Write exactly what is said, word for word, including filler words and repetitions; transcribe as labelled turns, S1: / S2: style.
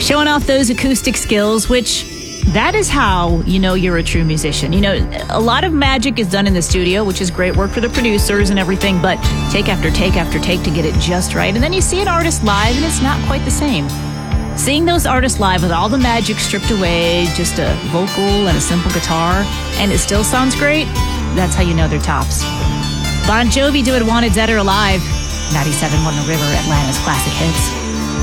S1: Showing off those acoustic skills, which that is how you know you're a true musician. You know, a lot of magic is done in the studio, which is great work for the producers and everything, but take after take after take to get it just right. And then you see an artist live and it's not quite the same. Seeing those artists live with all the magic stripped away, just a vocal and a simple guitar, and it still sounds great, that's how you know they're tops. Bon Jovi doing Wanted Dead or Alive. ninety-seven point one The River, Atlanta's classic hits.